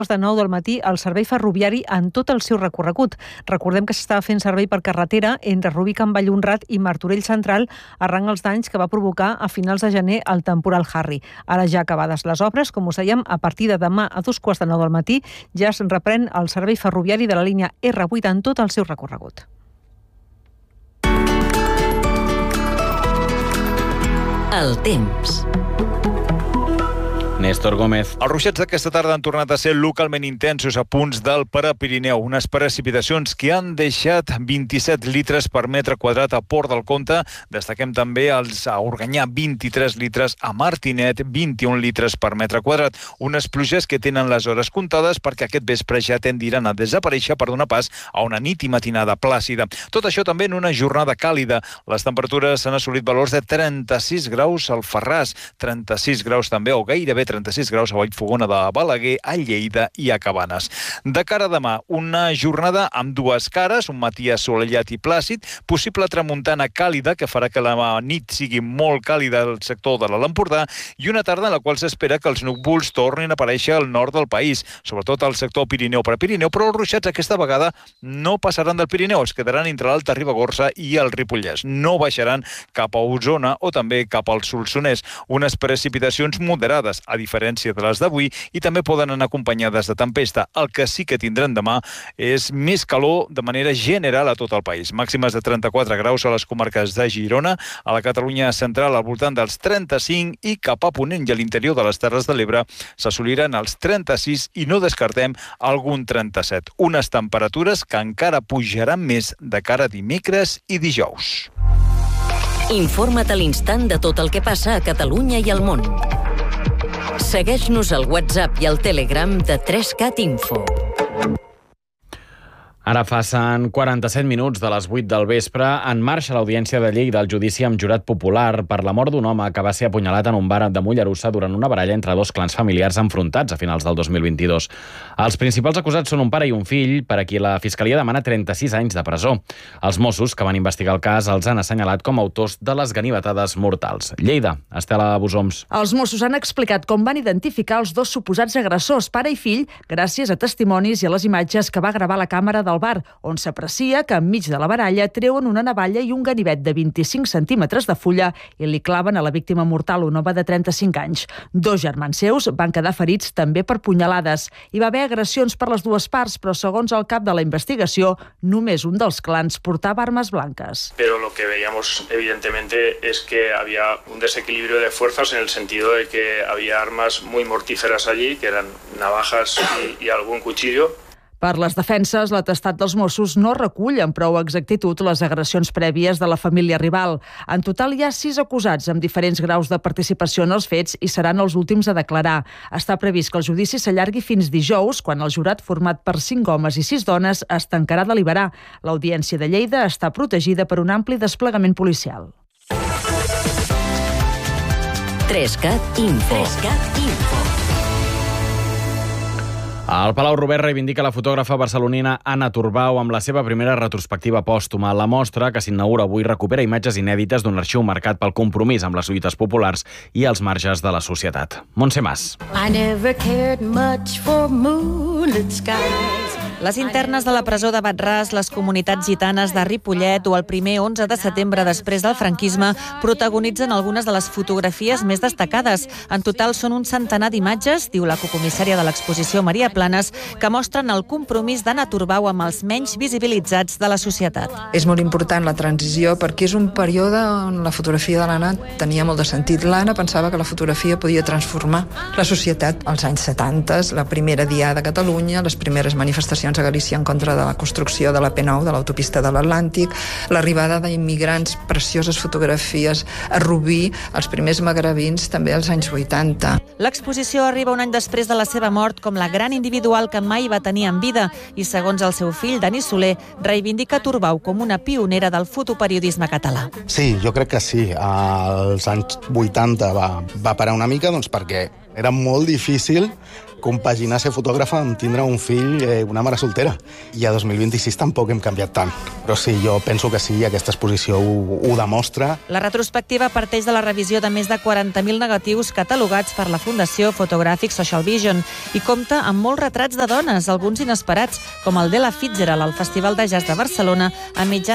de 9 del matí el servei ferroviari en tot el seu recorregut. Recordem que s'estava fent servei per carretera entre Rubí, Can Vallhonrat i Martorell Central arran els danys que va provocar a finals de gener el temporal Harry. Ara ja acabades les obres, com us dèiem, a partir de demà a 2:45 del matí ja es reprèn el servei ferroviari de la línia R8 en tot el seu recorregut. El temps. Néstor Gómez. Els ruixats d'aquesta tarda han tornat a ser localment intensos a punts del Prepirineu. Unes precipitacions que han deixat 27 litres per metre quadrat a Port del Comte. Destaquem també a Organyà 23 litres, a Martinet 21 litres per metre quadrat. Unes pluges que tenen les hores comptades perquè aquest vespre ja tendiran a desaparèixer per donar pas a una nit i matinada plàcida. Tot això també en una jornada càlida. Les temperatures han assolit valors de 36 graus al Ferràs, 36 graus també o gairebé 36 graus a Vallfogona de Balaguer, a Lleida i a Cabanes. De cara a demà, una jornada amb dues cares, un matí assolellat i plàcid, possible tramuntana càlida que farà que la nit sigui molt càlida al sector de l'Alt Empordà i una tarda en la qual s'espera que els núvols tornin a aparèixer al nord del país, sobretot al sector Pirineu-Prepirineu, però els ruixats aquesta vegada no passaran del Pirineu, es quedaran entre l'Alta Ribagorça i el Ripollès. No baixaran cap a Osona o també cap al Solsonès. Unes precipitacions moderades, a diferència de les d'avui, i també poden anar acompanyades de tempesta. El que sí que tindran demà és més calor de manera general a tot el país. Màximes de 34 graus a les comarques de Girona, a la Catalunya central al voltant dels 35 i cap a Ponent i a l'interior de les Terres de l'Ebre s'assoliran els 36 i no descartem algun 37. Unes temperatures que encara pujaran més de cara a dimecres i dijous. Informa't a l'instant de tot el que passa a Catalunya i al món. Segueix-nos al WhatsApp i al Telegram de 3CAT Info. Ara passen 47 minuts de les 8 del vespre. En marxa l'audiència de Lleida del judici amb jurat popular per la mort d'un home que va ser apunyalat en un bar de Mollerussa durant una baralla entre dos clans familiars enfrontats a finals del 2022. Els principals acusats són un pare i un fill, per a qui la Fiscalia demana 36 anys de presó. Els Mossos, que van investigar el cas, els han assenyalat com a autors de les ganivetades mortals. Lleida, Estela Busoms. Els Mossos han explicat com van identificar els dos suposats agressors, pare i fill, gràcies a testimonis i a les imatges que va gravar la càmera del bar, on s'aprecia que enmig de la baralla treuen una navalla i un ganivet de 25 centímetres de fulla i li claven a la víctima mortal, un home de 35 anys. Dos germans seus van quedar ferits també per punyalades. Hi va haver agressions per les dues parts, però segons el cap de la investigació, només un dels clans portava armes blanques. Pero lo que veíamos evidentemente es que había un desequilibrio de fuerzas en el sentido de que había armas muy mortíferas allí, que eran navajas y algún cuchillo. Per les defenses, l'atestat dels Mossos no recull amb prou exactitud les agressions prèvies de la família rival. En total hi ha 6 acusats amb diferents graus de participació en els fets i seran els últims a declarar. Està previst que el judici s'allargui fins dijous, quan el jurat, format per 5 homes i 6 dones, es tancarà a deliberar. L'Audiència de Lleida està protegida per un ampli desplegament policial. 3CAT Info. El Palau Robert reivindica la fotògrafa barcelonina Anna Turbau amb la seva primera retrospectiva pòstuma. La mostra, que s'inaugura avui, recupera imatges inèdites d'un arxiu marcat pel compromís amb les lluites populars i els marges de la societat. Montse Mas. Les internes de la presó de Bat-ras, les comunitats gitanes de Ripollet o el primer 11 de setembre després del franquisme protagonitzen algunes de les fotografies més destacades. En total són un centenar d'imatges, diu la cocomissària de l'exposició Maria Planes, que mostren el compromís d'Anna Turbau amb els menys visibilitzats de la societat. És molt important la transició perquè és un període on la fotografia de l'Anna tenia molt de sentit. L'Anna pensava que la fotografia podia transformar la societat. Als anys 70, la primera diada a Catalunya, les primeres manifestacions a Galícia en contra de la construcció de la P9, de l'autopista de l'Atlàntic, l'arribada d'immigrants, precioses fotografies a Rubí, els primers magrebins també als anys 80. L'exposició arriba un any després de la seva mort com la gran individual que mai va tenir en vida i, segons el seu fill, Dani Soler, reivindica Turbau com una pionera del fotoperiodisme català. Sí, jo crec que sí. Als anys 80 va parar una mica perquè Era molt difícil compaginar ser fotògrafa amb tindre un fill, una mare soltera. I a 2026 tampoc hem canviat tant. Però sí, jo penso que sí, aquesta exposició ho demostra. La retrospectiva parteix de la revisió de més de 40.000 negatius catalogats per la Fundació Photographic Social Vision i compta amb molts retrats de dones, alguns inesperats, com el d'Ella Fitzgerald al Festival de Jazz de Barcelona a mitjans